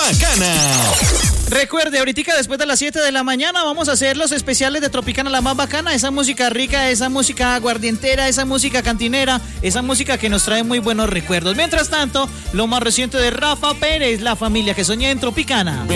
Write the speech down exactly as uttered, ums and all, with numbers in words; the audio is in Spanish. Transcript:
Bacana. Recuerde, ahorita después de las siete de la mañana vamos a hacer los especiales de Tropicana la más bacana, esa música rica, esa música aguardientera, esa música cantinera, esa música que nos trae muy buenos recuerdos. Mientras tanto, lo más reciente de Rafa Pérez, La familia que soñé en Tropicana.